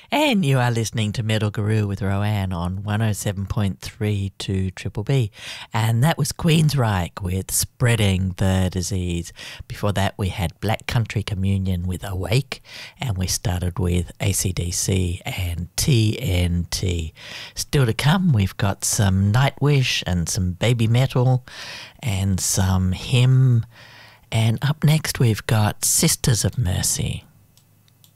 And you are listening to Metal Guru with Roanne on 107.3 to Triple B. And that was Queensryche with Spreading the Disease. Before that, we had Black Country Communion with Awake. And we started with AC/DC and TNT. Still to come, we've got some Nightwish and some Baby Metal and some Hymn. And up next, we've got Sisters of Mercy.